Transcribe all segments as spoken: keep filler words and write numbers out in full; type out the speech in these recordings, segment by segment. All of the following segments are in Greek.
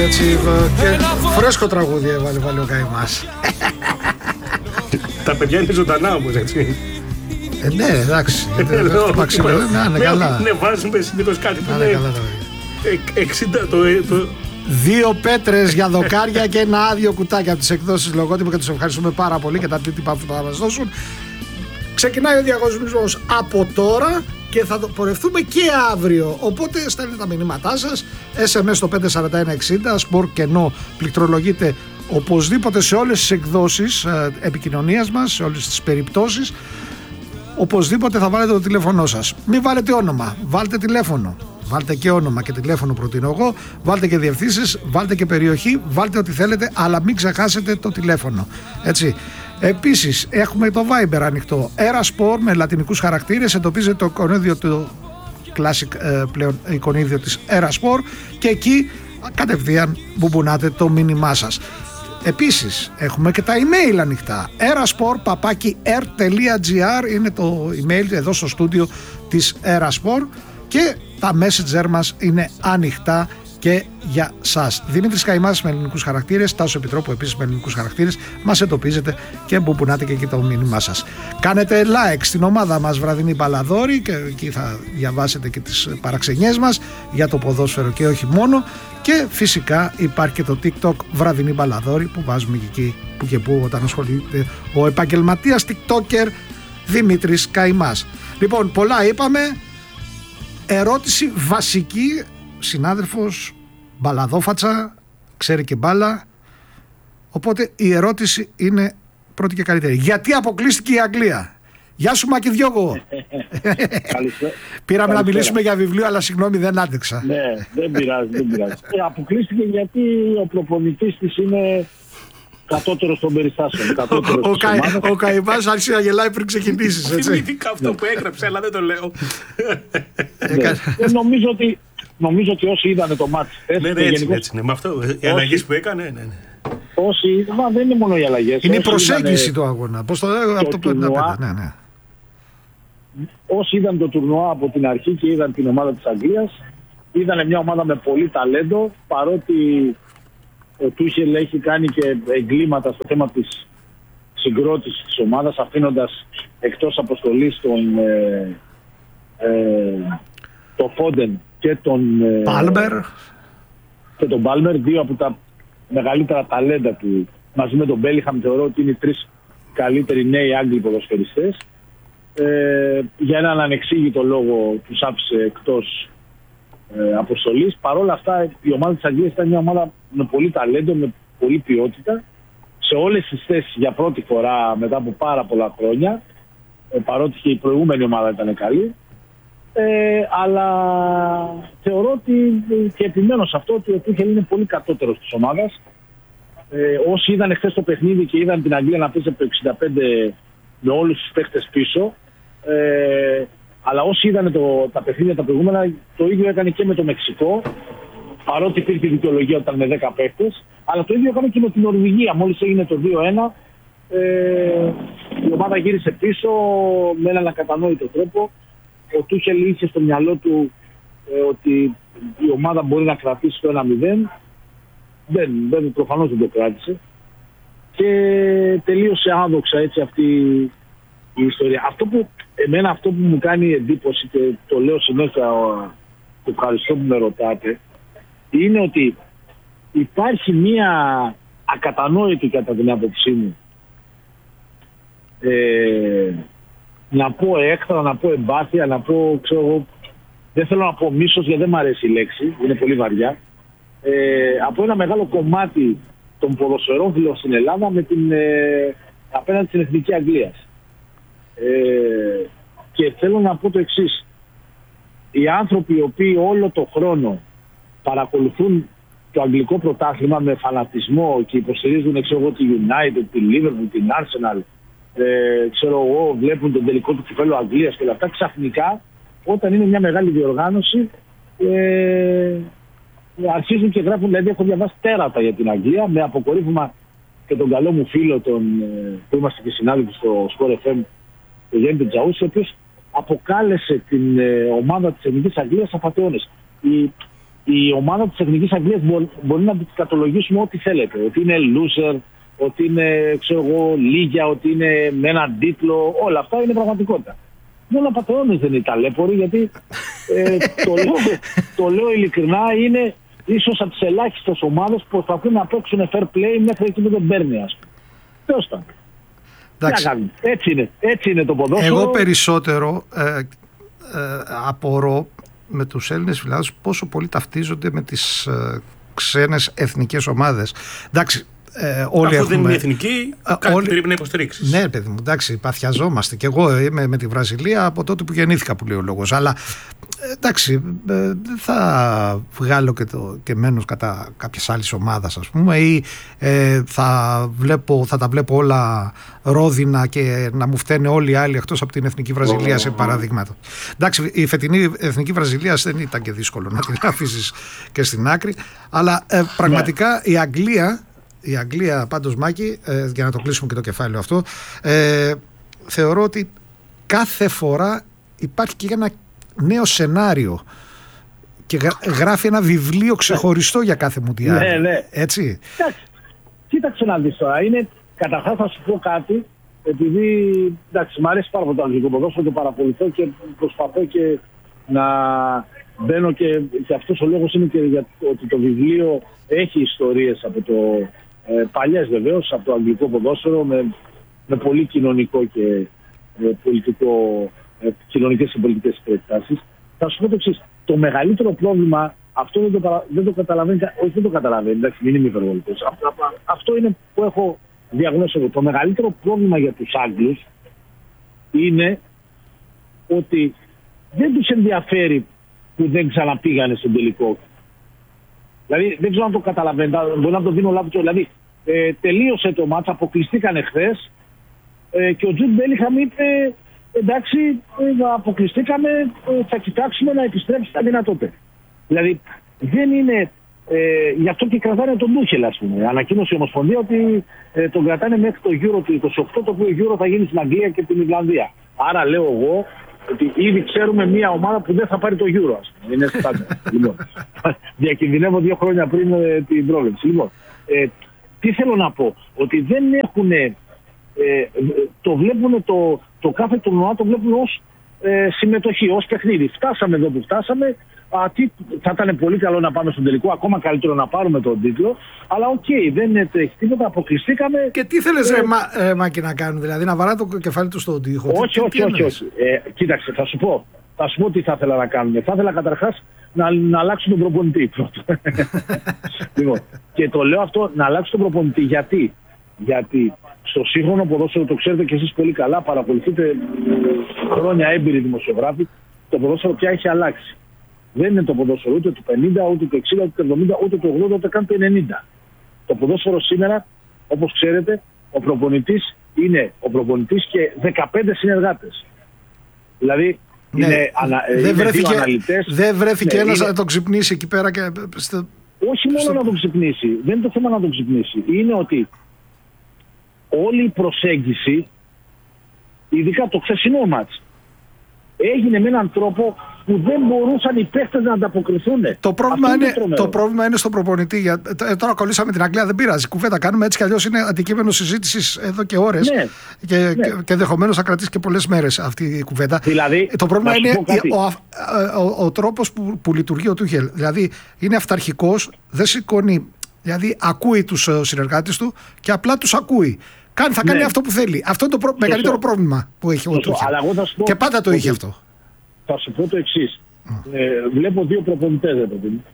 έτσι. Και φρέσκο τραγούδι έβαλε, βάλε ο Καϊμάς. Τα παιδιά είναι ζωντανά όμως, έτσι. Ε, ναι, εντάξει. Να είναι καλά. Ναι, βάζουμε συνήθως κάτι που είναι εξήντα το... Δύο πέτρες για δοκάρια και ένα άδειο κουτάκι από τις εκδόσεις Λογότυπο και τους ευχαριστούμε πάρα πολύ και τα αντίτυπα που θα μας δώσουν. Ξεκινάει ο διαγωνισμός από τώρα και θα το πορευτούμε και αύριο. Οπότε στέλνετε τα μηνύματά σας, ες εμ ες στο πέντε τέσσερα ένα εξήντα, σπορ κενό, πληκτρολογείτε οπωσδήποτε σε όλες τις εκδόσεις ε, επικοινωνίας μας, σε όλες τις περιπτώσεις. Οπωσδήποτε θα βάλετε το τηλέφωνό σας. Μην βάλετε όνομα, βάλτε τηλέφωνο. Βάλτε και όνομα και τηλέφωνο προτείνω εγώ, βάλτε και διευθύνσεις, βάλτε και περιοχή, βάλτε ό,τι θέλετε, αλλά μην ξεχάσετε το τηλέφωνο. Έτσι. Επίσης, έχουμε το Viber ανοιχτό. Erasport με λατινικούς χαρακτήρες, εντοπίζετε το εικονίδιο του Classic ε, πλέον εικονίδιο της Erasport και εκεί κατευθείαν μπουμπουνάτε το μήνυμά σας. Επίσης, έχουμε και τα email ανοιχτά. erasport παπάκι ερ τελεία τζι άρ είναι το email εδώ στο στούντιο της Erasport και τα messenger μας είναι ανοιχτά και για σας. Δημήτρης Καϊμάς με ελληνικούς χαρακτήρες, Τάσος Επιτρόπου επίσης με ελληνικούς χαρακτήρες, μας εντοπίζετε και μπουμπουνάτε και εκεί το μήνυμά σας. Κάνετε like στην ομάδα μας Βραδινή Μπαλαδόρη και εκεί θα διαβάσετε και τις παραξενιές μας για το ποδόσφαιρο και όχι μόνο. Και φυσικά υπάρχει και το TikTok Βραδινή Μπαλαδόρη που βάζουμε και εκεί που και που όταν ασχολείται ο επαγγελματίας TikToker Δημήτρης Καϊμάς. Λοιπόν, πολλά είπαμε. Ερώτηση βασική, συνάδελφος μπαλαδόφατσα, ξέρει και μπάλα, οπότε η ερώτηση είναι πρώτη και καλύτερη. Γιατί αποκλείστηκε η Αγγλία? Γεια σου Μακηδιώγο. Πήραμε να μιλήσουμε για βιβλίο, αλλά συγγνώμη δεν άντεξα. Ναι, δεν πειράζει, δεν πειράζει. Ε, αποκλείστηκε γιατί ο προπονητής της είναι κατώτερος των περιστάσεων. Ο, Κα, ο Καϊμάς άρχισε να γελάει πριν ξεκινήσεις. Θυμήθηκα αυτό που έγραψε, αλλά δεν το λέω. Νομίζω ότι Νομίζω ότι όσοι είδανε το μάτι. Ναι, ναι, έτσι, έτσι, ναι. Με αυτό, οι αλλαγές που έκανε, ναι, ναι. Όσοι, μα δεν είναι μόνο οι αλλαγές. Είναι η προσέγγιση του αγώνα. Πώς το λέω, από το πενήντα πέντε, ναι, ναι. Όσοι είδαν το τουρνουά από την αρχή και είδαν την ομάδα της Αγγλίας, είδανε μια ομάδα με πολύ ταλέντο, παρότι ο Τούχελ έχει κάνει και εγκλήματα στο θέμα της συγκρότησης της ομάδας, αφήνοντας εκτός αποστολής τον, ε, ε, το Φόντεν και τον Πάλμερ ε, και τον Πάλμερ, δύο από τα μεγαλύτερα ταλέντα του, μαζί με τον Μπέλιχαμ. Θεωρώ ότι είναι οι τρεις καλύτεροι νέοι Άγγλοι ποδοσφαιριστές. Ε, για έναν ανεξήγητο λόγο τους άφησε εκτός ε, αποστολής. Παρ' όλα αυτά η ομάδα της Αγγλίας ήταν μια ομάδα με πολύ ταλέντο, με πολύ ποιότητα, σε όλες τις θέσεις για πρώτη φορά μετά από πάρα πολλά χρόνια, ε, παρότι και η προηγούμενη ομάδα ήταν καλή. Ε, αλλά θεωρώ ότι, και επιμένω σε αυτό, ότι ο Τούχελ είναι πολύ κατώτερος της ομάδας. Ε, όσοι είδαν χθες το παιχνίδι και είδαν την Αγγλία να παίζει από το εξήντα πέντε με όλους τους παίχτες πίσω, ε, αλλά όσοι είδαν το, τα παιχνίδια τα προηγούμενα, το ίδιο έκανε και με το Μεξικό, παρότι υπήρχε δικαιολογία όταν με δέκα παίχτες, αλλά το ίδιο έκανε και με την Νορβηγία. Μόλις έγινε το δύο ένα, ε, η ομάδα γύρισε πίσω με έναν ακατανόητο τρόπο. Ο Τούχελ είχε στο μυαλό του ε, ότι η ομάδα μπορεί να κρατήσει το ένα μηδέν. Δεν, δεν, προφανώς δεν το κράτησε. Και τελείωσε άδοξα έτσι αυτή η ιστορία. Αυτό που, εμένα αυτό που μου κάνει εντύπωση, και το λέω συνέχεια, το ευχαριστώ που με ρωτάτε, είναι ότι υπάρχει μία ακατανόητη, κατά την άποψή μου, ε, να πω έκτρα, να πω εμπάθεια, να πω, ξέρω εγώ, δεν θέλω να πω μίσος γιατί δεν μου αρέσει η λέξη, είναι πολύ βαριά, ε, από ένα μεγάλο κομμάτι των ποδοσφαιρόφιλων στην Ελλάδα με την, ε, απέναντι στην Εθνική Αγγλίας. Ε, και θέλω να πω το εξής. Οι άνθρωποι οι οποίοι όλο το χρόνο παρακολουθούν το αγγλικό πρωτάθλημα με φανατισμό και υποστηρίζουν, ξέρω εγώ, τη United, τη Liverpool, την Arsenal, ε, ξέρω εγώ, βλέπουν τον τελικό του κυπέλλου Αγγλίας και όλα αυτά, ξαφνικά όταν είναι μια μεγάλη διοργάνωση ε, αρχίζουν και γράφουν. Δηλαδή έχω διαβάσει τέρατα για την Αγγλία, με αποκορύφωμα και τον καλό μου φίλο τον, που είμαστε και συνάδελφοι στο Sport εφ εμ, τον Γιάννη Τζαούση, ο οποίος αποκάλεσε την ε, ομάδα της Εθνικής Αγγλίας απατεώνες. Η, η ομάδα της Εθνικής Αγγλίας μπορεί, μπορεί να την κατολογήσουμε ό,τι θέλετε. Ότι είναι loser, ότι είναι, ξέρω εγώ, λίγια, ότι είναι με έναν τίτλο. Όλα αυτά είναι πραγματικότητα. Μόνο απατεώνες δεν είναι ταλέποροι, γιατί ε, το, λέω, το λέω ειλικρινά, είναι ίσως από τις ελάχιστες ομάδες που προσπαθούν να παίξουν fair play μέχρι εκεί που δεν παίρνει, ας πούμε. Τέλος πάντων. Έτσι είναι, έτσι είναι το ποδόσφαιρο. Εγώ περισσότερο ε, ε, απορώ με τους Έλληνες φιλάθλους πόσο πολύ ταυτίζονται με τις ε, ξένες εθνικές ομάδες. Εντάξει, ε, όλοι Αφού έχουμε... δεν είναι εθνική, κάτι όλοι... πρέπει να υποστηρίξεις. Ναι, παιδί μου, εντάξει, παθιαζόμαστε. Και εγώ είμαι με τη Βραζιλία από τότε που γεννήθηκα, που λέει ο λόγος. Αλλά εντάξει, δεν θα βγάλω και, το, και μένος κατά κάποιες άλλες ομάδας, ας πούμε, ή ε, θα, βλέπω, θα τα βλέπω όλα ρόδινα και να μου φταίνε όλοι οι άλλοι εκτός από την Εθνική Βραζιλία, σε παραδείγματα. Εντάξει, η φετινή Εθνική Βραζιλία δεν ήταν και δύσκολο να την αφήσεις και στην άκρη, αλλά ε, πραγματικά η Αγγλία, η Αγγλία πάντως, Μάκη, ε, για να το κλείσουμε και το κεφάλαιο αυτό, ε, θεωρώ ότι κάθε φορά υπάρχει και ένα νέο σενάριο και γράφει ένα βιβλίο ξεχωριστό ναι. για κάθε μουντιάλ. Ναι, ναι. Έτσι. Κοίταξε, κοίταξε να δεις τώρα. Είναι, καταρχάς θα σου πω κάτι, επειδή εντάξει, μου αρέσει πάρα πολύ το αγγλικό ποδόσφαιρο, το παρακολουθώ και προσπαθώ και να μπαίνω και, και αυτός ο λόγος είναι και για ότι το βιβλίο έχει ιστορίες από το ε, παλιές βεβαίως, από το αγγλικό ποδόσφαιρο με, με πολύ κοινωνικό και ε, πολιτικό, ε, κοινωνικές και πολιτικές προεκτάσεις. Θα σου πω το εξής. Το μεγαλύτερο πρόβλημα, αυτό δεν το, παρα, δεν το καταλαβαίνει, όχι δεν το καταλαβαίνει, εντάξει, μην είμαι υπερβολικός. Αυτό, αυτό είναι που έχω διαγνώσει εγώ. Το μεγαλύτερο πρόβλημα για τους Άγγλους είναι ότι δεν τους ενδιαφέρει που δεν ξαναπήγανε στον τελικό. Δηλαδή δεν ξέρω αν το καταλαβαίνει, μπορεί να το δίνω λάθος. Δηλαδή ε, τελείωσε το μάτς, αποκλειστήκανε χθες ε, και ο Τζουντ Μπέλιγχαμ είπε εντάξει, ε, αποκλειστήκαμε, ε, θα κοιτάξουμε να επιστρέψει τα δυνατότητα. Δηλαδή δεν είναι, ε, γι' αυτό και κρατάνε τον Τούχελ, ας πούμε. Ανακοίνωσε η Ομοσπονδία ότι ε, τον κρατάνε μέχρι το Euro του είκοσι οκτώ, το οποίο Euro θα γίνει στην Αγγλία και την Ιρλανδία. Άρα λέω εγώ ότι ήδη ξέρουμε μια ομάδα που δεν θα πάρει το Euro, ας πούμε. Είναι στάνταρ. Λοιπόν, διακινδυνεύω δύο χρόνια πριν ε, την πρόβλεψη. Λοιπόν, ε, τι θέλω να πω, ότι δεν έχουν, ε, το βλέπουν το, το κάθε τουρνουά το βλέπουν ως ε, συμμετοχή, ως παιχνίδι. Φτάσαμε εδώ που φτάσαμε, α, τι, θα ήταν πολύ καλό να πάμε στον τελικό, ακόμα καλύτερο να πάρουμε τον τίτλο, αλλά οκ, okay, δεν τρέχει τίποτα, αποκλειστήκαμε. Και τι θέλεις, ε, Μα, ε, Μάκη, να κάνουν, δηλαδή να βαρά το κεφάλι του στον τοίχο? Όχι, τι, όχι, τι όχι, όχι. Ε, κοίταξε, θα σου πω. Θα σου πω τι θα ήθελα να κάνουμε. Θα ήθελα καταρχάς να, να αλλάξουν τον προπονητή. Λοιπόν, και το λέω αυτό, να αλλάξουν τον προπονητή. Γιατί? Γιατί στο σύγχρονο ποδόσφαιρο, το ξέρετε και εσείς πολύ καλά, παρακολουθείτε χρόνια έμπειροι δημοσιογράφοι, το ποδόσφαιρο πια έχει αλλάξει. Δεν είναι το ποδόσφαιρο ούτε του πενήντα, ούτε του εξήντα, ούτε του εβδομήντα, ούτε του ογδόντα, ούτε καν του ενενήντα. Το ποδόσφαιρο σήμερα, όπως ξέρετε, ο προπονητής είναι ο προπονητής και δεκαπέντε συνεργάτες. Δηλαδή, ναι, είναι, ανα, δεν είναι βρέθηκε, δύο αναλυτές. Δεν βρέθηκε ναι, ένας είναι... να τον ξυπνήσει εκεί πέρα και... Στο... Όχι μόνο στο... να τον ξυπνήσει. Δεν είναι το θέμα να τον ξυπνήσει. Είναι ότι όλη η προσέγγιση, ειδικά το χθεσινό μάτς, έγινε με έναν τρόπο που δεν μπορούσαν οι παίχτες να ανταποκριθούν. Το πρόβλημα, είναι, είναι το πρόβλημα είναι στον προπονητή. Για, τώρα κολλήσαμε την Αγγλία, δεν πειράζει. Κουβέντα κάνουμε, έτσι κι αλλιώς είναι αντικείμενο συζήτησης εδώ και ώρες. Ναι, και, ναι. και, και ενδεχομένως θα κρατήσει και πολλές μέρες αυτή η κουβέντα. Δηλαδή, το πρόβλημα είναι ο, ο, ο, ο τρόπος που, που λειτουργεί ο Τούχελ. Δηλαδή είναι αυταρχικός, δεν σηκώνει. Δηλαδή ακούει τους συνεργάτες του και απλά τους ακούει. Κάνει, θα κάνει ναι. αυτό που θέλει. Αυτό είναι το προ... μεγαλύτερο πρόβλημα που έχει ο Τούχελ. Και πάντα το είχε αυτό. Θα σου πω το εξής. Mm. Ε, βλέπω δύο προπονητές εδώ.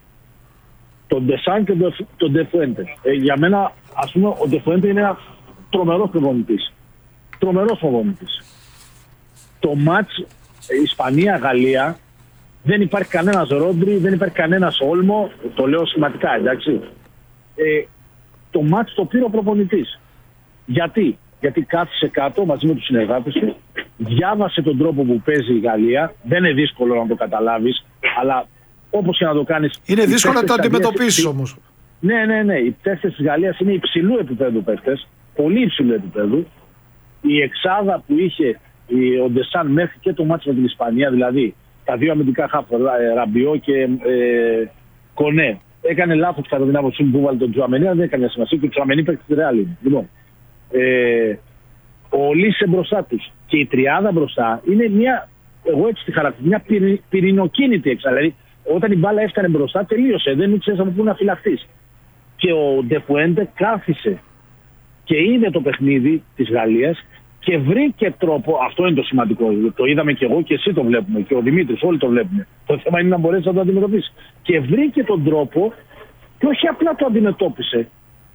Τον Ντεσάν και τον Ντεφουέντε. Ε, για μένα, ας πούμε, ο Ντεφουέντε είναι ένα τρομερός προπονητής. Τρομερός προπονητής. Το μάτς ε, Ισπανία-Γαλλία δεν υπάρχει κανένας Ρόντρι, δεν υπάρχει κανένας Όλμο. Το λέω σημαντικά, εντάξει. Ε, το μάτς το πήρε ο προπονητής. Γιατί? Γιατί κάθισε κάτω μαζί με τους συνεργάτες του, διάβασε τον τρόπο που παίζει η Γαλλία. Δεν είναι δύσκολο να το καταλάβεις, αλλά όπως και να το κάνεις... Είναι δύσκολο να το αντιμετωπίσεις όμως. Ναι, ναι, ναι. Οι παίκτες της Γαλλίας είναι υψηλού επίπεδου παίκτες, πολύ υψηλού επίπεδου. Η εξάδα που είχε ο Ντεσάν μέχρι και το μάτσο με την Ισπανία, δηλαδή τα δύο αμυντικά χάφ, Ραμπιό και, ε, Κονέ. Έκανε λάθος κατά την άποψή μου που βάλει τον Τσουαμενί, δεν έκανε σημασία και ο Τσουαμενί παίξει τη Ρεάλ. Λοιπόν, ε, ο Λίσε μπροστά τους και η τριάδα μπροστά είναι μια, εγώ έτσι τη χαρακτηρίζω, μια πυρη, πυρηνοκίνητη έξα. Δηλαδή, όταν η μπάλα έφτανε μπροστά, τελείωσε. Δεν ήξερε από πού να φυλαχτείς. Και ο Ντεπουέντε κάθισε και είδε το παιχνίδι της Γαλλίας και βρήκε τρόπο. Αυτό είναι το σημαντικό. Το είδαμε και εγώ και εσύ το βλέπουμε. Και ο Δημήτρης, όλοι το βλέπουμε. Το θέμα είναι να μπορέσει να το αντιμετωπίσει. Και βρήκε τον τρόπο και όχι απλά το αντιμετώπισε.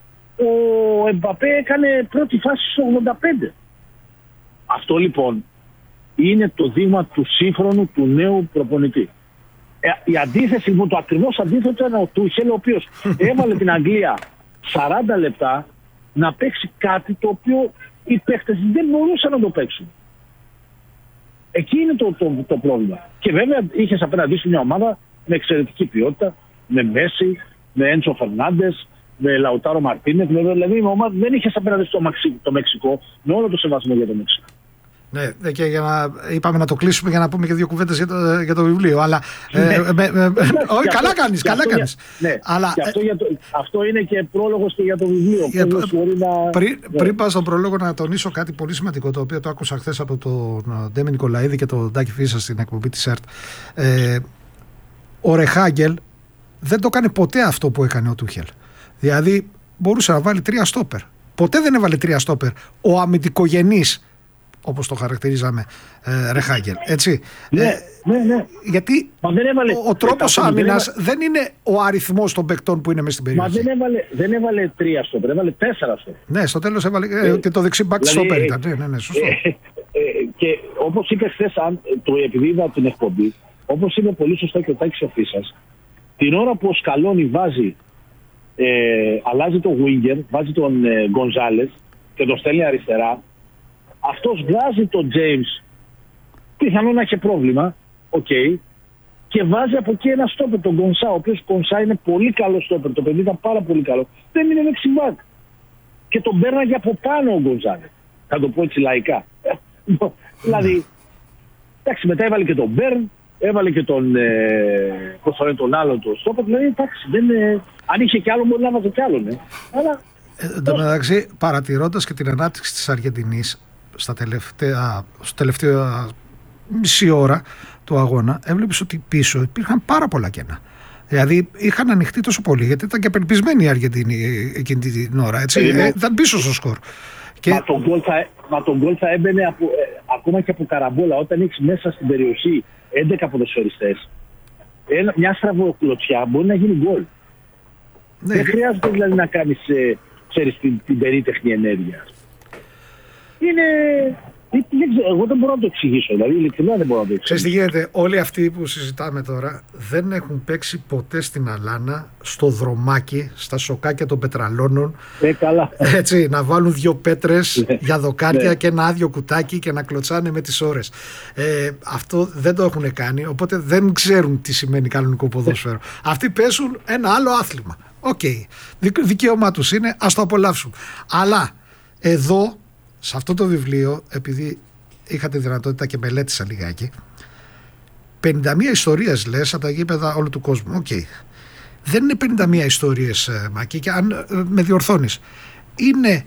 Ο Εμπαπέ έκανε πρώτη φάση στο ογδόντα πέντε. Αυτό λοιπόν είναι το δείγμα του σύγχρονου, του νέου προπονητή. Ε, η αντίθεση λοιπόν, το ακριβώς αντίθετο ήταν ο Τούχελ, ο οποίος έβαλε την Αγγλία σαράντα λεπτά να παίξει κάτι το οποίο οι παίχτες δεν μπορούσαν να το παίξουν. Εκεί είναι το, το, το πρόβλημα. Και βέβαια είχες απέναντί σου μια ομάδα με εξαιρετική ποιότητα, με Μέση, με Έντσο Φερνάντες, με Λαουτάρο Μαρτίνες. Δηλαδή η ομάδα δεν είχες απέναντί στο το Μεξικό, με όλο το σεβασμό για το Μεξικό. Ναι, και για να, είπαμε να το κλείσουμε για να πούμε και δύο κουβέντες για το, για το βιβλίο. Αλλά. Ναι. Ε, με, με, με, όχι, καλά κάνεις, καλά κάνεις. Ναι, αλλά, και αυτό, για το, αυτό είναι και πρόλογος και για το βιβλίο. Για το, να... Πριν, ναι. πριν πάω στον πρόλογο, να τονίσω κάτι πολύ σημαντικό, το οποίο το άκουσα χθες από τον Ντέμι Νικολαίδη και τον Τάκη Φίσα στην εκπομπή της ΕΡΤ. Ε, ο Ρεχάγκελ δεν το έκανε ποτέ αυτό που έκανε ο Τούχελ. Δηλαδή μπορούσε να βάλει τρία στόπερ. Ποτέ δεν έβαλε τρία στόπερ ο αμυντικογενής, όπως το χαρακτηρίζαμε, ε, Ρεχάγκελ, έτσι. Ναι, ε, ναι, ναι. Γιατί έβαλε, ο, ο τρόπος άμυνας δεν, δεν είναι ο αριθμός των παικτών που είναι μέσα στην περιοχή. Μα δεν έβαλε, δεν έβαλε τρία στόπερ, έβαλε τέσσερα στόπερ. Ναι, στο τέλος έβαλε ε, και το δεξί μπακ δηλαδή, στόπερ ήταν. Ναι, ναι, ναι, σωστό. Ε, ε, και όπως είπε χθες, το επειδή είδα την εκπομπή, όπως είπε πολύ σωστά και ο Τάκης ο Φίσας, την ώρα που ο Σκαλόνι βάζει, ε, αλλάζει το winger, βάζει τον ε, Γκονζάλες και τον στέλνει αριστερά, αυτός βγάζει τον James, πιθανόν να έχει πρόβλημα, οκ, okay, και βάζει από εκεί ένα στόπερ, τον Γκονσά, ο οποίος Γκονσά είναι πολύ καλό στόπερ, το παιδί ήταν πάρα πολύ καλό, δεν είναι δεξιμπάκ. Και τον πέρναγε από πάνω ο Γκονζάλες, θα το πω έτσι λαϊκά. Δηλαδή, εντάξει, μετά έβαλε και τον Μπέρν, έβαλε και τον, ε, πώς θα λένε, τον άλλο το στόπερ, δηλαδή εντάξει, δεν, ε, αν είχε κι άλλο μπορεί να βάζει κι άλλο, ναι. Αλλά... Εν τω μεταξύ, παρατηρώντας και την ανάπτυξη της Αργεντινής στα τελευταία, στο τελευταίο μισή ώρα του αγώνα, έβλεπες ότι πίσω υπήρχαν πάρα πολλά κενά. Δηλαδή είχαν ανοιχτεί τόσο πολύ, γιατί ήταν και απελπισμένοι οι Αργεντινοί εκείνη την ώρα. Έτσι. Ε, ήταν πίσω στο σκορ. Και... Μα τον γκολ θα, μα τον γκολ θα έμπαινε από, ε, ακόμα και από καραμπόλα. Όταν έχεις μέσα στην περιοχή έντεκα ποδοσφαιριστές, ε, μια στραβοκλωτσιά μπορεί να γίνει γκολ. Ναι, δεν χρειάζεται δηλαδή να κάνεις ε, ξέρεις, την, την περίτεχνη ενέργεια. Είναι... Δεν ξέρω, εγώ δεν μπορώ να το εξηγήσω. Δηλαδή, ειλικρινά δεν μπορώ να το εξηγήσω. Ξέρεις τι γίνεται, όλοι αυτοί που συζητάμε τώρα δεν έχουν παίξει ποτέ στην Αλάνα, στο δρομάκι, στα σοκάκια των πετραλώνων. Ε, καλά. Έτσι, να βάλουν δύο πέτρες για δοκάρια και ένα άδειο κουτάκι και να κλωτσάνε με τις ώρες. Ε, αυτό δεν το έχουν κάνει, οπότε δεν ξέρουν τι σημαίνει κανονικό ποδόσφαιρο. Αυτοί παίζουν ένα άλλο άθλημα. Οκ, okay. Δικαίωμά τους είναι, ας το απολαύσουν. Αλλά εδώ, σε αυτό το βιβλίο, επειδή είχα τη δυνατότητα και μελέτησα λιγάκι, πενήντα μία ιστορίες λες από τα γήπεδα όλου του κόσμου. Οκ. Okay. Δεν είναι πενήντα μία ιστορίες, Μακή, και αν ε, με διορθώνεις, είναι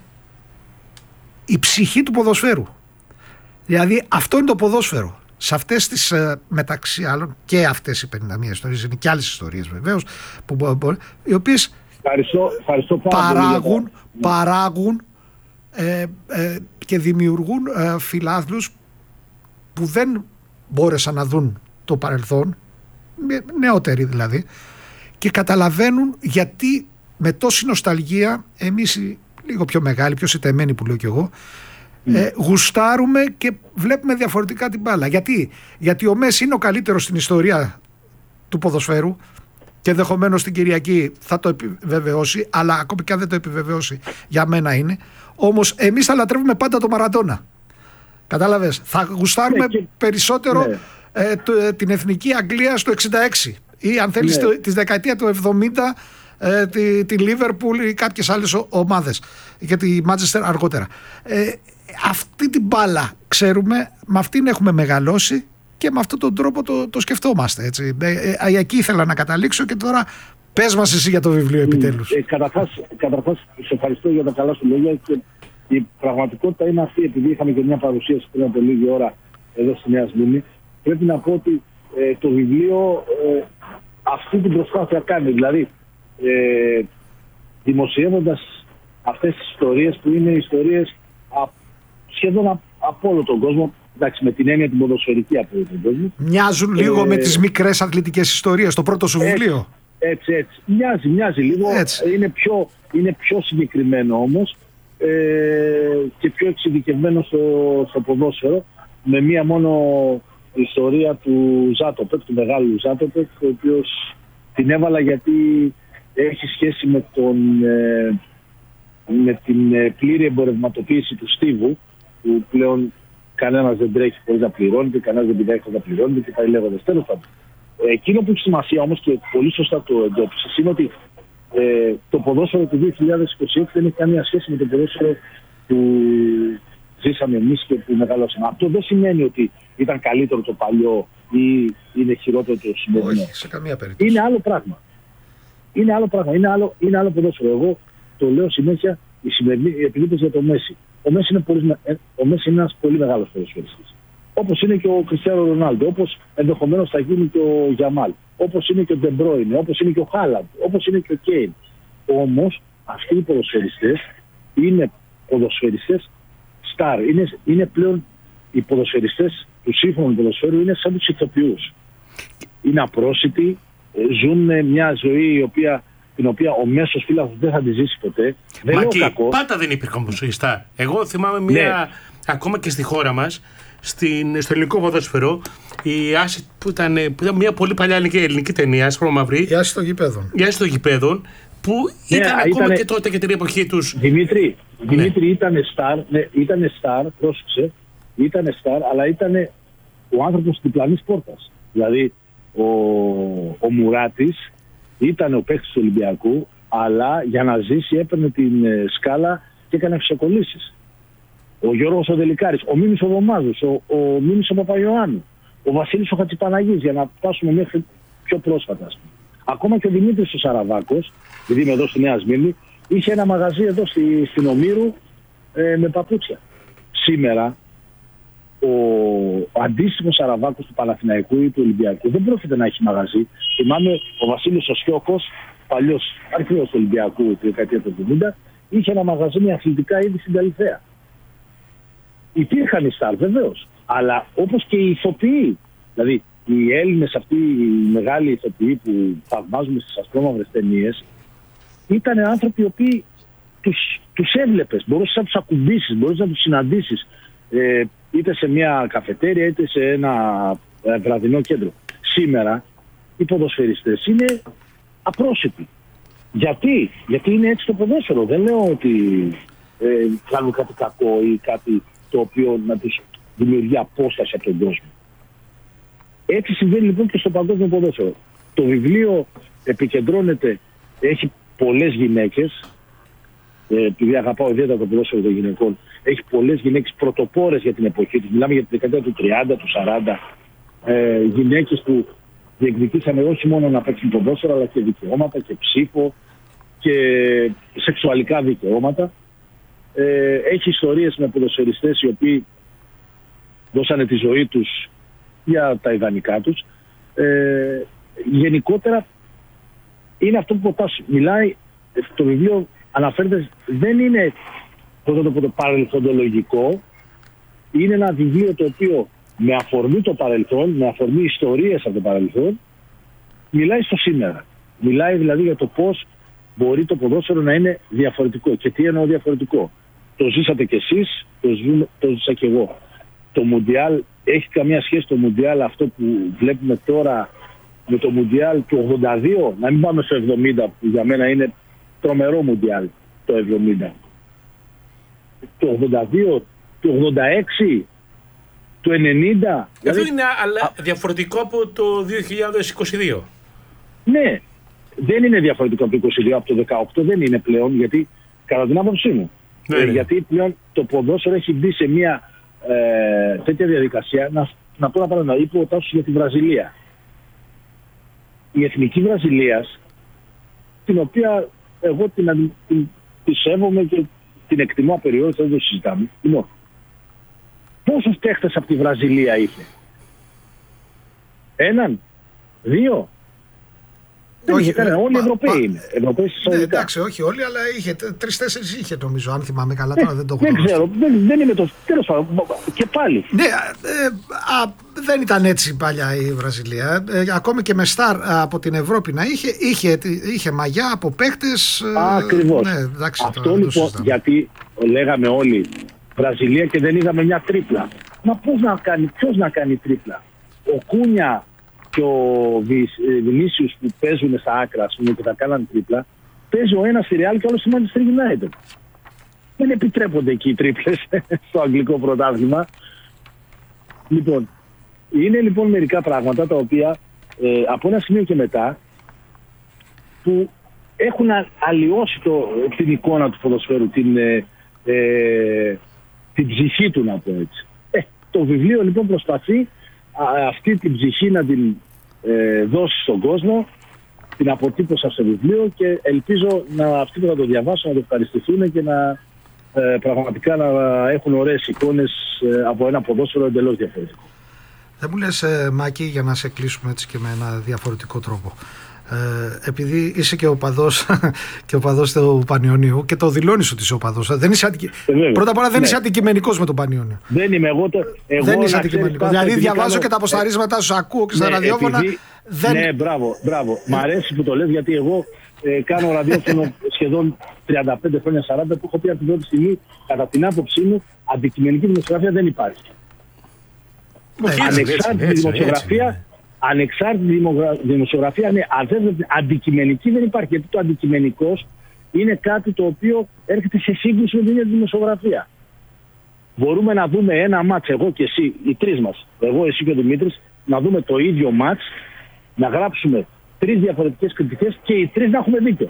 η ψυχή του ποδοσφαίρου. Δηλαδή αυτό είναι το ποδόσφαιρο. Σε αυτές τις, ε, μεταξύ άλλων, και αυτές οι πενήντα μία ιστορίες, είναι και άλλες ιστορίες βεβαίως, που, που, οι οποίες ευχαριστώ, ευχαριστώ παράγουν, παράγουν Ε, ε, και δημιουργούν ε, φιλάθλους που δεν μπόρεσαν να δουν το παρελθόν, νεότεροι δηλαδή, και καταλαβαίνουν γιατί με τόση νοσταλγία εμείς οι λίγο πιο μεγάλοι, πιο σιτεμένοι που λέω κι εγώ, mm. ε, γουστάρουμε και βλέπουμε διαφορετικά την μπάλα. Γιατί, γιατί ο Μέση είναι ο καλύτερος στην ιστορία του ποδοσφαίρου και ενδεχομένως την Κυριακή θα το επιβεβαιώσει, αλλά ακόμη και αν δεν το επιβεβαιώσει, για μένα είναι. Όμως εμείς θα λατρεύουμε πάντα το Μαραντόνα. Κατάλαβες. Θα γουστάρουμε ναι, και... περισσότερο ναι. ε, το, ε, την εθνική Αγγλία στο εξήντα έξι ή αν θέλεις ναι. τη δεκαετία του εβδομήντα ε, τη, τη Λίβερπουλ ή κάποιες άλλες ομάδες και τη Μάντσεστερ αργότερα. Ε, αυτή την μπάλα ξέρουμε, με αυτήν έχουμε μεγαλώσει και με αυτόν τον τρόπο το, το σκεφτόμαστε. Έτσι. Ε, ε, εκεί ήθελα να καταλήξω και τώρα Πες μας εσύ για το βιβλίο επιτέλους. Ε, καταρχάς, καταρχάς, σε ευχαριστώ για τα καλά σου λόγια και η πραγματικότητα είναι αυτή, επειδή είχαμε και μια παρουσίαση πριν από λίγη ώρα εδώ στη Νέα Σμύρνη, πρέπει να πω ότι ε, το βιβλίο ε, αυτή την προσπάθεια κάνει, δηλαδή ε, δημοσιεύοντας αυτές τις ιστορίες που είναι ιστορίες α, σχεδόν α, από όλο τον κόσμο, εντάξει, με την έννοια την ποδοσφαιρική από όλο τον κόσμο. Μοιάζουν λίγο ε, με τις μικρές αθλητικές ιστορίες, το πρώτο σου βιβλίο. Έτσι, έτσι. Μοιάζει, μοιάζει λίγο. Είναι πιο, είναι πιο συγκεκριμένο όμως ε, και πιο εξειδικευμένο στο, στο ποδόσφαιρο, με μία μόνο ιστορία του Ζάτοπεκ, του μεγάλου Ζάτοπεκ, ο οποίος την έβαλα γιατί έχει σχέση με, τον, ε, με την ε, πλήρη εμπορευματοποίηση του στίβου, που πλέον κανένας δεν τρέχει χωρίς να πληρώνεται, κανένας δεν πηδάει χωρίς να πληρώνεται και πάει λέγοντας. Τέλος πάντων. Εκείνο που έχει σημασία όμως και πολύ σωστά το εντόπισες είναι ότι ε, το ποδόσφαιρο του δύο χιλιάδες είκοσι έξι δεν έχει καμία σχέση με το ποδόσφαιρο που ζήσαμε εμείς και που μεγαλώσαμε. Αυτό δεν σημαίνει ότι ήταν καλύτερο το παλιό ή είναι χειρότερο το σημερινό. Όχι, σε καμία περίπτωση. Είναι άλλο πράγμα. Είναι άλλο πράγμα. Είναι άλλο, είναι άλλο ποδόσφαιρο. Εγώ το λέω συνέχεια, η σημερινή, επειδή είπες για το Μέση. Ο Μέση είναι, πολύ, ο Μέση είναι ένας πολύ μεγάλος ποδοσφαιριστής. Όπως είναι και ο Κριστιάνο Ρονάλντο, όπως ενδεχομένως θα γίνει και ο Γιαμάλ, όπως είναι και ο Ντεμπρόινε, όπως είναι και ο Χάλαντ, όπως είναι και ο Κέιν. Όμως αυτοί οι ποδοσφαιριστές είναι ποδοσφαιριστές στάρ. Είναι, είναι πλέον οι ποδοσφαιριστές του σύγχρονου ποδοσφαίρου, είναι σαν τους ηθοποιούς. Είναι απρόσιτοι, ζουν μια ζωή η οποία, την οποία ο μέσος φίλαθλος δεν θα τη ζήσει ποτέ. Δεν λέω κακό. Πάντα δεν υπήρχαν ποδοσφαιριστά. Εγώ θυμάμαι μια, ναι. ακόμα και στη χώρα μας, Στην, στο ελληνικό ποδόσφαιρο, η Άση που ήταν, που ήταν μια πολύ παλιά ελληνική, ελληνική ταινία, ασπρόμαυρη. Η Άση των Γηπέδων. Η Άση των Γηπέδων, που ναι, ήταν ακόμα ήτανε, και τότε και την εποχή τους. Δημήτρη, ναι. Δημήτρη ήταν στάρ, ναι, ήταν στάρ, πρόσεξε, ήταν στάρ, αλλά ήταν ο άνθρωπος της διπλανής πόρτας. Δηλαδή, ο, ο Μουράτης ήταν ο παίκτης του Ολυμπιακού, αλλά για να ζήσει έπαιρνε την ε, σκάλα και έκανε φυσοκολλήσεις. Ο Γιώργος ο Δελικάρης, ο Μίμης ο Δωμάζος, ο, ο Μίμης ο Παπαϊωάννου, ο Βασίλης ο Χατζηπαναγής, για να φτάσουμε μέχρι πιο πρόσφατα. Ακόμα και ο Δημήτρης ο Σαραβάκος, επειδή είμαι εδώ στη Νέα Σμύρνη, είχε ένα μαγαζί εδώ στη, στην Ομήρου ε, με παπούτσια. Σήμερα ο, ο αντίστοιχος Σαραβάκος του Παναθηναϊκού ή του Ολυμπιακού δεν πρόκειται να έχει μαγαζί. Θυμάμαι ο Βασίλης ο Σιώκος, παλιός αρχαίος του Ολυμπιακού τη δεκαετία του εβδομήντα, είχε ένα μαγαζί με αθλητικά είδη στην Καλυθέα. Υπήρχαν οι στάρ βεβαίως, αλλά όπως και οι ηθοποιοί, δηλαδή οι Έλληνες αυτοί οι μεγάλοι ηθοποιοί που θαυμάζουμε στις ασπρόμαυρες ταινίες, ήταν άνθρωποι οι οποίοι τους, τους έβλεπες, μπορούσες να τους ακουμπήσεις, μπορούσες να τους συναντήσεις, ε, είτε σε μια καφετέρια είτε σε ένα ε, βραδινό κέντρο. Σήμερα οι ποδοσφαιριστές είναι απρόσιτοι. Γιατί? Γιατί είναι έτσι το ποδόσφαιρο. Δεν λέω ότι ε, κάνουν κάτι κακό ή κάτι το οποίο να τους δημιουργεί απόσταση από τον κόσμο. Έτσι συμβαίνει λοιπόν και στο παγκόσμιο ποδόσφαιρο. Το βιβλίο επικεντρώνεται, έχει πολλές γυναίκες, ε, επειδή αγαπάω ιδιαίτερα το ποδόσφαιρο των γυναικών, έχει πολλές γυναίκες πρωτοπόρες για την εποχή της. Μιλάμε για τη δεκαετία του τριάντα, του σαράντα, ε, γυναίκες που διεκδικήσανε όχι μόνο να παίξουν ποδόσφαιρο, αλλά και δικαιώματα και ψήφο και σεξουαλικά δικαιώματα. Ε, έχει ιστορίες με ποδοσφαιριστές οι οποίοι δώσανε τη ζωή τους για τα ιδανικά τους. Ε, γενικότερα είναι αυτό που ποτάς μιλάει, το βιβλίο αναφέρεται, δεν είναι πώς το, το παρελθοντολογικό, είναι ένα βιβλίο το οποίο με αφορμή το παρελθόν, με αφορμή ιστορίες από το παρελθόν, μιλάει στο σήμερα. Μιλάει δηλαδή για το πώς μπορεί το ποδόσφαιρο να είναι διαφορετικό. Και τι εννοώ διαφορετικό? Το ζήσατε κι εσείς, το, ζούμε, το ζήσα κι εγώ. Το Μουντιάλ, έχει καμία σχέση το Μουντιάλ αυτό που βλέπουμε τώρα με το Μουντιάλ του ογδόντα δύο? Να μην πάμε στο εβδομήντα, που για μένα είναι τρομερό Μουντιάλ το εβδομήντα. Το ογδόντα δύο, το ογδόντα έξι, το ενενήντα. Αυτό δηλαδή, είναι αλλά διαφορετικό από το δύο χιλιάδες είκοσι δύο. Ναι, δεν είναι διαφορετικό από το είκοσι δύο, από το δεκαοκτώ δεν είναι πλέον, γιατί κατά την άποψή μου. Ναι, ε, ναι. Γιατί πλέον το ποδόσφαιρο έχει μπει σε μια ε, τέτοια διαδικασία. Να, να πω ένα παράδειγμα, είπε ο Τάσος για τη Βραζιλία. Η εθνική Βραζιλίας την οποία εγώ την, την, τη σέβομαι και την εκτιμώ απεριόριστα, δεν το συζητάμε. Λοιπόν, πόσους παίχτες από τη Βραζιλία είχε? Έναν, δύο? Δεν είχε κανένα. Όλοι οι Ευρωπαίοι είναι. Ευρωπαίοι ναι, εντάξει, όχι όλοι, αλλά είχε τρεις-τέσσερις είχε νομίζω, αν θυμάμαι καλά. Τώρα ε, δεν το έχω Δεν ξέρω, δεν, δεν είμαι το. Τέλος πάντων, και πάλι. Ναι, ε, α, δεν ήταν έτσι παλιά η Βραζιλία. Ε, ακόμη και με στάρ από την Ευρώπη να είχε, είχε, είχε μαγιά από παίκτες. Ακριβώς. Ναι, εντάξει, αυτό λοιπόν, γιατί λέγαμε όλοι Βραζιλία και δεν είδαμε μια τρίπλα. Μα πώς να κάνει, ποιος να κάνει τρίπλα? Ο Κούνια και ο Βινίσιους που παίζουν στα άκρα, ας πούμε, και θα κάναν τρίπλα, παίζει ο ένας στη Real και ο άλλος στη Manchester United. Δεν επιτρέπονται εκεί οι τρίπλες στο αγγλικό πρωτάθλημα. Λοιπόν, είναι λοιπόν μερικά πράγματα τα οποία ε, από ένα σημείο και μετά που έχουν αλλοιώσει το, την εικόνα του ποδοσφαίρου, την, ε, ε, την ψυχή του, να πω έτσι. Ε, το βιβλίο λοιπόν προσπαθεί α, αυτή την ψυχή να την ε, δώσει στον κόσμο. Την αποτύπωσα στο βιβλίο και ελπίζω να αυτοί που θα το διαβάσουν να το ευχαριστηθούν και να ε, πραγματικά να έχουν ωραίες εικόνες ε, από ένα ποδόσφαιρο εντελώς διαφορετικό. Δεν μου λες, ε, Μάκη, για να σε κλείσουμε έτσι και με ένα διαφορετικό τρόπο. Ε, επειδή είσαι και οπαδός και οπαδός του Πανιωνίου και το δηλώνεις ότι είσαι οπαδός. Δεν είσαι αντικει... ε, Πρώτα απ' όλα δεν ναι. είσαι αντικειμενικός με τον Πανιωνίο. Δεν είμαι εγώ. Το... εγώ δεν είσαι αντικειμενικός. Δηλαδή διαβάζω κάνω... και τα αποσταρίσματα σου, ακούω και στα ναι, ραδιόφωνα. Επειδή... Δεν... Ναι, μπράβο, μπράβο. Μ' αρέσει που το λες, γιατί εγώ ε, κάνω ραδιόφωνο σχεδόν τριάντα πέντε χρόνια, σαράντα, που έχω πει από την πρώτη στιγμή, κατά την άποψή μου, αντικειμενική δημοσιογραφία δεν υπάρχει. Όχι, ανεξάρτητη έτσι, δημοσιογραφία, έτσι, ανεξάρτητη δημοσιογραφία, ναι, αντικειμενική δεν υπάρχει. Γιατί το αντικειμενικός είναι κάτι το οποίο έρχεται σε σύγκριση με την ίδια δημοσιογραφία. Μπορούμε να δούμε ένα μάτς, εγώ και εσύ, οι τρεις μας, εγώ, εσύ και ο Δημήτρης, να δούμε το ίδιο μάτς, να γράψουμε τρεις διαφορετικές κριτικές και οι τρεις να έχουμε δίκιο.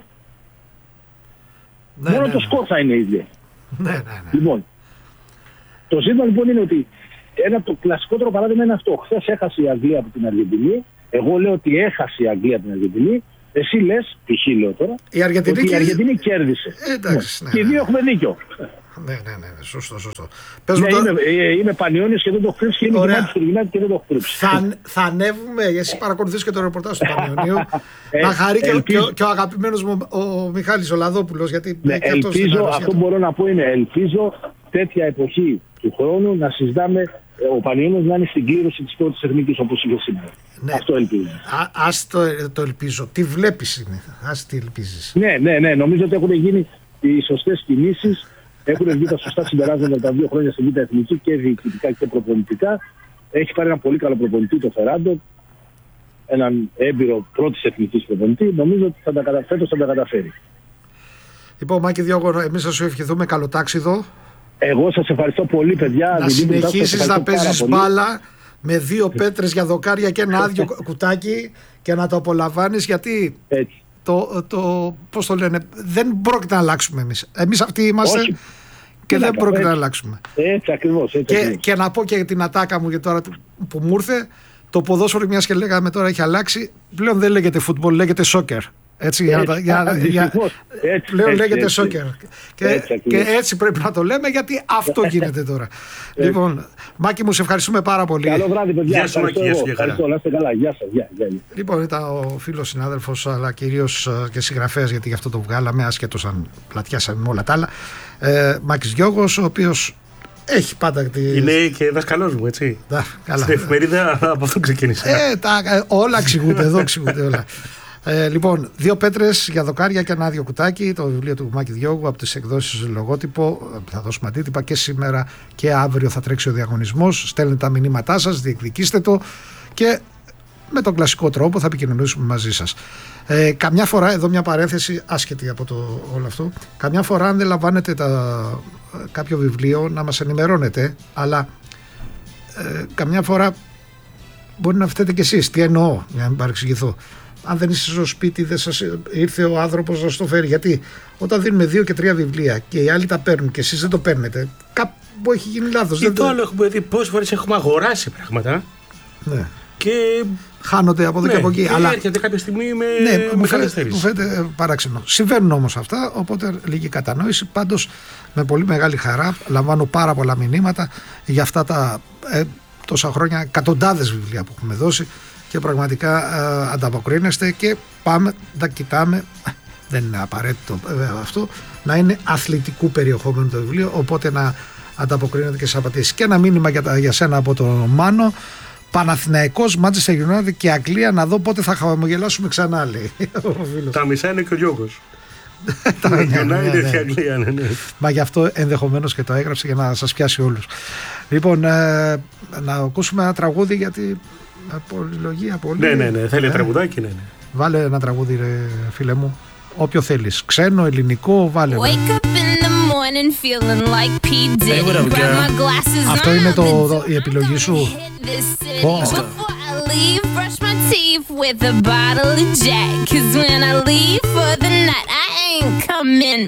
Ναι, Μόνο ναι, το ναι. σκορ θα είναι ίδιο. Ναι, ναι, ναι. Λοιπόν, το ζήτημα λοιπόν είναι ότι ένα, το κλασικότερο παράδειγμα είναι αυτό. Χθες έχασε η Αγγλία από την Αργεντινή. Εγώ λέω ότι έχασε η Αγγλία από την Αργεντινή. Εσύ λες, π.χ. λέω τώρα, η Αργεντινή, ότι και... η Αργεντινή κέρδισε. Ε, εντάξει, ναι. Ναι, Και οι ναι. δύο έχουμε δίκιο. Ναι, ναι, ναι, σωστό, σωστό. Ναι, το... είμαι, ε, είμαι Πανιώνιος και δεν το έχω κρύψει και είμαι Manchester United και δεν το έχω κρύψει. Θα, θα ανέβουμε, εσύ παρακολουθείς και το ρεπορτάζ του Πανιωνίου, ε, να χαρεί και, ελπίζω... και, και ο αγαπημένος μου ο, ο Μιχάλης ο Λαδόπουλος, γιατί ναι, και αυτός ελπίζω, αυτό που μπορώ να πω είναι, ελπίζω τέτοια εποχή του χρόνου να συζητάμε, ο Πανιώνιος να είναι στην κλήρωση της πρώτης εθνικής όπως είχε σήμερα. Ναι. Αυτό ελπίζω. Α, ας το, το ελπίζω. Τι βλέπεις είναι, ας τι ελπίζεις. Ναι, ναι, ναι, νομίζω ότι έχουν γίνει οι σωστές κινήσεις. Έχουν βγει τα σωστά συμπεράσματα τα δύο χρόνια στην Β' Εθνική και διοικητικά και προπονητικά. Έχει πάρει ένα πολύ καλό προπονητή, το Φεράντο. Έναν έμπειρο πρώτης εθνικής προπονητή. Νομίζω ότι θα τα καταφέρει, θα τα καταφέρει. Λοιπόν, Μάκη Διώγο, εμείς θα σου ευχηθούμε καλό τάξιδο. Εγώ σας ευχαριστώ πολύ, παιδιά. Να συνεχίσεις να παίζεις μπάλα με δύο πέτρες για δοκάρια και ένα άδειο κουτάκι και να το απολαμβάνεις, γιατί έτσι. Το, το, πώς το λένε, δεν πρόκειται να αλλάξουμε εμείς. Εμείς αυτοί είμαστε. Όχι. Και δεν να πρόκειται έτσι. να αλλάξουμε. Έτσι ακριβώς. Έτσι, και, ακριβώς. και να πω και την ατάκα μου για τώρα που μου ήρθε, το ποδόσφαιρο, μιας και λέγαμε τώρα έχει αλλάξει, πλέον δεν λέγεται φούτμπολ, λέγεται σόκερ. Έτσι, για, έτσι, για, α, για, έτσι, πλέον έτσι, λέγεται έτσι, σόκερ. Και έτσι, και έτσι πρέπει να το λέμε, γιατί αυτό γίνεται τώρα. Λοιπόν, Μάκη μου, σε ευχαριστούμε πάρα πολύ. Καλό βράδυ, παιδιά. Γεια σου, Μάκη, γεια σου, ευχαριστώ, να είστε καλά. Γεια σας. Γεια, γεια, γεια. Λοιπόν, ήταν ο φίλος συνάδελφος, αλλά κυρίως και συγγραφέας, γιατί γι' αυτό το βγάλαμε, ασχέτως αν πλατιάσαμε με όλα τα άλλα. Ε, Μάκης Διώγος, ο οποίος έχει πάντα. Τις... Είναι και δασκαλός μου, έτσι. Da, καλά. Στην εφημερίδα από αυτό ξεκίνησα. Ε, τα, ε, όλα εξηγούνται, εδώ εξηγούνται όλα. Ε, λοιπόν, δύο πέτρες για δοκάρια και ένα άδειο κουτάκι. Το βιβλίο του Μάκη Διώγου από τις εκδόσεις Λογότυπο. Θα δώσουμε αντίτυπα και σήμερα και αύριο θα τρέξει ο διαγωνισμός. Στέλνετε τα μηνύματά σας, διεκδικήστε το και με τον κλασικό τρόπο θα επικοινωνήσουμε μαζί σας. Ε, καμιά φορά, εδώ μια παρένθεση άσχετη από το όλο αυτό, καμιά φορά αν δεν λαμβάνετε τα, κάποιο βιβλίο να μας ενημερώνετε, αλλά ε, καμιά φορά μπορεί να φταίτε κι εσείς. Τι εννοώ, για να μην παρεξηγηθώ. Αν δεν είστε στο σπίτι, δεν σας ήρθε ο άνθρωπος να σας το φέρει. Γιατί όταν δίνουμε δύο και τρία βιβλία και οι άλλοι τα παίρνουν και εσείς δεν το παίρνετε, κάπου έχει γίνει λάθος. Και το άλλο έχουμε δει, πόσες φορές έχουμε αγοράσει πράγματα. Ναι. Και χάνονται από εδώ ναι, και από εκεί. Και αλλά έρχεται κάποια στιγμή με, ναι, με μου, φαίνεται, καθυστέρηση. μου φαίνεται παράξενο. Συμβαίνουν όμως αυτά, οπότε λίγη κατανόηση. Πάντως με πολύ μεγάλη χαρά λαμβάνω πάρα πολλά μηνύματα για αυτά τα ε, τόσα χρόνια, εκατοντάδες βιβλία που έχουμε δώσει και πραγματικά ε, ανταποκρίνεστε και πάμε, τα κοιτάμε. Δεν είναι απαραίτητο βέβαια αυτό, να είναι αθλητικού περιεχόμενου το βιβλίο, οπότε να ανταποκρίνεται και σε απαντήσεις. Και ένα μήνυμα για, για σένα από τον Μάνο. Παναθηναϊκός, Manchester United και Αγγλία, να δω πότε θα χαμογελάσουμε ξανά, λέει. Τα μισά είναι και ο Γιώργος. Τα United και Αγγλία, ναι, ναι. Μα γι' αυτό ενδεχομένως και το έγραψε για να σας πιάσει όλους. Λοιπόν, ε, να ακούσουμε ένα τραγούδι για την πολυλογία. Πολύ. Ναι, ναι, ναι, θέλει ε, τραγουδάκι, ναι, ναι. Βάλε ένα τραγούδι, ρε, φίλε μου. Όποιο θέλεις. Ξένο, ελληνικό, βάλε. Wake up in the morning feeling like P. Diddy. Hey, what up, Grab girl? my glasses Αυτό on είναι the το, το, door. η επιλογή σου. Hit this city. Πω. Before I leave, brush my teeth with a bottle of Jack. 'Cause when I leave for the night, I ain't coming